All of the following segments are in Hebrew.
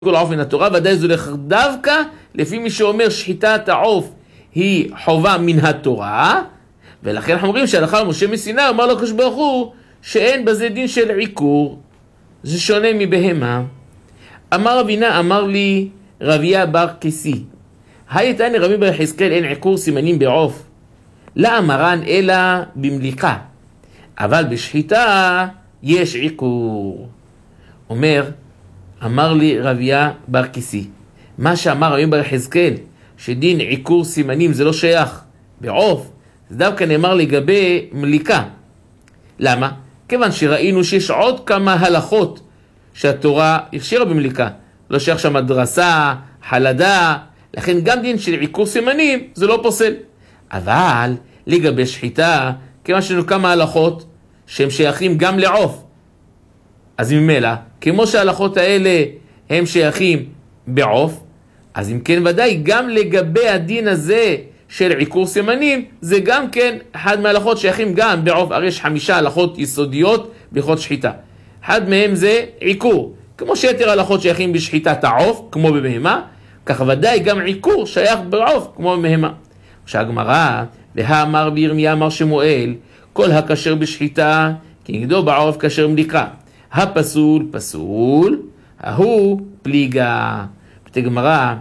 כל העוף מן התורה, ודאי זו לך דווקא לפי מי שאומר שחיטת העוף היא חובה מן התורה, ולכן אנחנו אומרים שהלכה על משה מסיני, אמר לו הקדוש ברוך הוא שאין בזה דין של עיקור, זה שונה מבהמה. אמר רבינה, אמר לי רביה בר כיסי, הייתני רבי בר יחזקאל אין עיקור סימנים בעוף, לא אמרן אלא במליקה, אבל בשחיטה יש עיקור. אומר, אמר לי רביה בר כיסי, מה שאמר רבי בר יחזקאל, שדין עיקור סימנים זה לא שייך בעוף, זה דווקא נאמר לגבי מליקה. למה? כיוון שראינו שיש עוד כמה הלכות שהתורה הכשירה במליקה. לא שייך שם דרסה, חלדה, לכן גם דין של עיקור סימנים זה לא פוסל. אבל לגבי שחיטה, כיוון שיש כמה הלכות שהם שייכים גם לעוף, אז ממילא, כמו שההלכות האלה הם שייכים בעוף, אז אם כן ודאי גם לגבי הדין הזה של עיקור סימנים, זה גם כן אחד מההלכות שייכים גם בעוף. הרי יש 5 הלכות יסודיות בהלכות שחיטה. אחד מהם זה עיקור. כמו שיתר הלכות שייכים בשחיטת העוף, כמו בבהמה, כך ודאי גם עיקור שייך בעוף, כמו בבהמה. שהגמרא, והאמר בירמיה אמר שמואל, כל הכשר בשחיטה, כנגדו בעוף כשר מליקה. הפסול פסול, ההוא פליגה. בתגמרא,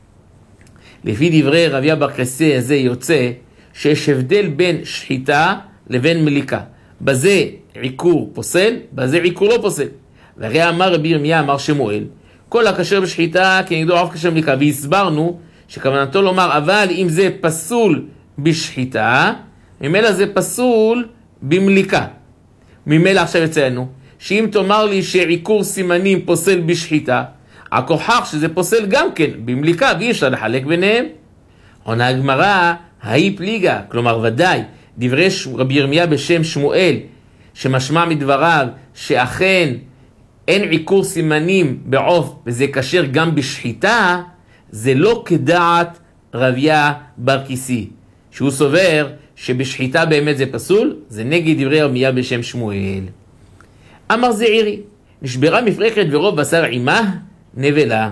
לפי דברי רביה בר כיסי הזה יוצא שיש הבדל בין שחיטה לבין מליקה. בזה עיקור פוסל, בזה עיקור לא פוסל. והרי אמר רבי ירמיה אמר שמואל, כל הכשר בשחיטה כנגדו עוף כשר מליקה. והסברנו שכוונתו לומר, אבל אם זה פסול בשחיטה, ממילא זה פסול במליקה. ממילא עכשיו יצאנו, שאם תאמר לי שעיקור סימנים פוסל בשחיטה, הכוחך שזה פוסל גם כן במליקה, ואי אפשר לחלק ביניהם. עונה הגמרא, ההיא פליגה, כלומר ודאי, דברי רבי ירמיה בשם שמואל, שמשמע מדבריו שאכן אין עיקור סימנים בעוף, וזה כשר גם בשחיטה, זה לא כדעת רביה בר כיסי, שהוא סובר שבשחיטה באמת זה פסול, זה נגד דברי ירמיה בשם שמואל. אמר זעירי, נשברה מפרקת ורוב בשר עימה, נבלה.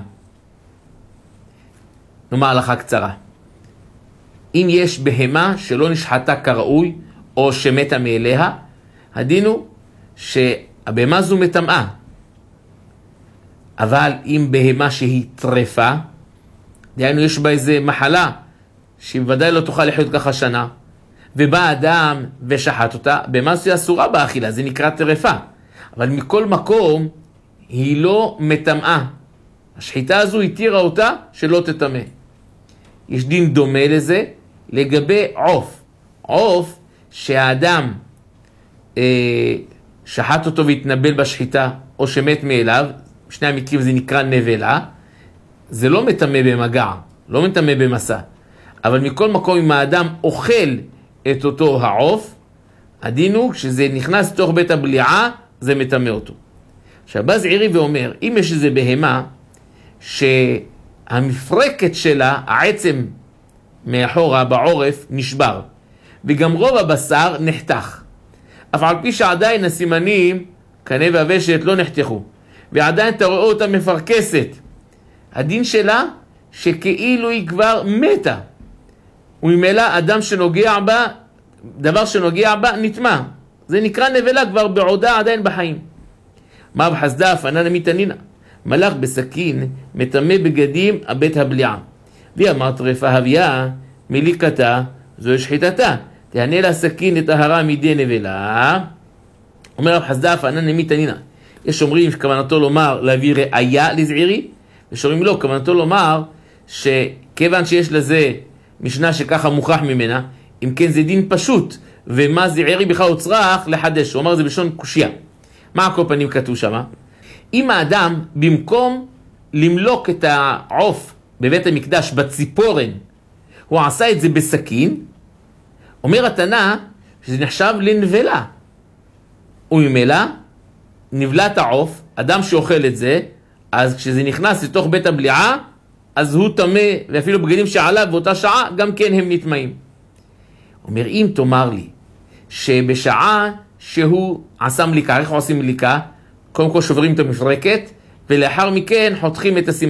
נאמר הלכה קצרה. אם יש בהמה שלא נשחטה כראוי, או שמתה מאליה, הדין הוא שהבהמה זו מטמאה. אבל אם בהמה שהיא טרפה, דהיינו יש בה איזה מחלה, שבוודאי לא תוכל לחיות ככה שנה, ובא אדם ושחט אותה, בהמה זו אסורה באכילה, זה נקרא טרפה. אבל מכל מקום היא לא מטמאה. השחיטה הזו התירה אותה שלא תטמא. יש דין דומה לזה לגבי עוף. עוף שהאדם שחט אותו והתנבל בשחיטה או שמת מאליו, בשני המקרים זה נקרא נבלה, זה לא מטמא במגע, לא מטמא במסע. אבל מכל מקום אם האדם אוכל את אותו העוף, הדין הוא שזה נכנס לתוך בית הבליעה, זה מטמא אותו. עכשיו בא זעירי ואומר, אם יש איזה בהמה שהמפרקת שלה, העצם מאחורה בעורף נשבר, וגם רוב הבשר נחתך, אף על פי שעדיין הסימנים, קנה והוושת לא נחתכו, ועדיין אתה רואה אותה מפרקסת, הדין שלה שכאילו היא כבר מתה, וממילא אדם שנוגע בה, דבר שנוגע בה נטמא, זה נקרא נבלה כבר בעודה עדיין בחיים. מה בחסדה פננה מתנינה, מלאך בסכין מטמא בגדים הבית הבליעה, ואמר טרפה הוויה מליקתה זו שחיטתה, תענה לה סכין לטהרה מידי נבלה. אומר בחסדה פננה מתנינה, יש אומרים שכוונתו לומר להביא ראיה לזעירי, יש אומרים לא, כוונתו לומר שכיוון שיש לזה משנה שככה מוכח ממנה, אם כן זה דין פשוט, ומה זעירי בכלל הוא צריך לחדש. הוא אמר זה בלשון קושיה. מה הכל פנים כתוב שמה? אם האדם במקום למלוק את העוף בבית המקדש בציפורן, הוא עשה את זה בסכין, אומר התנא שזה נחשב לנבלה. וממילא נבלת העוף, אדם שאוכל את זה, אז כשזה נכנס לתוך בית הבליעה, אז הוא טמא, ואפילו בגדים שעליו באותה שעה גם כן הם נטמאים. אומר, אם תאמר לי שבשעה שהוא עשה מליקה, איך הוא עושים מליקה? קודם כל שוברים את המפרקת, ולאחר מכן חותכים את הסימנים.